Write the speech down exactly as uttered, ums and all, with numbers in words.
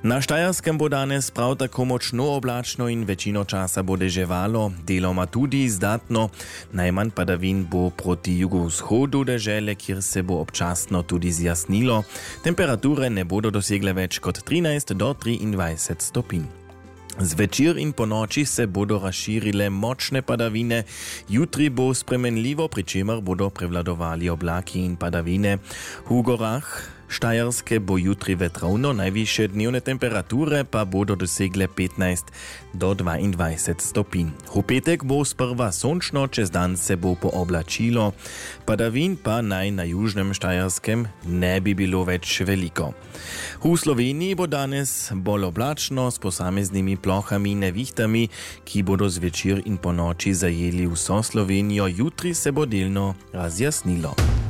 Na Štajerskem bo danes prav tako močno oblačno in večino časa bo deževalo, deloma tudi zdatno. Najmanj padavin bo proti jugovzhodu dežele, kjer se bo občasno tudi zjasnilo. Temperature ne bodo dosegle več kot trinajst do triindvajset stopinj. Zvečer in po noči se bodo razširile močne padavine. Jutri bo spremenljivo, pri čemer bodo prevladovali oblaki in padavine. V gorah Štajerske bo jutri vetrovno, najvišje dnevne temperature pa bodo dosegle petnajst do dvaindvajset stopinj. V petek bo sprva sončno, čez dan se bo pooblačilo. Padavin pa naj na južnem Štajerskem ne bi bilo več veliko. V Sloveniji bo danes bolj oblačno s posameznimi plohami in nevihtami, ki bodo zvečer in po noči zajeli vso Slovenijo. Jutri se bo delno razjasnilo.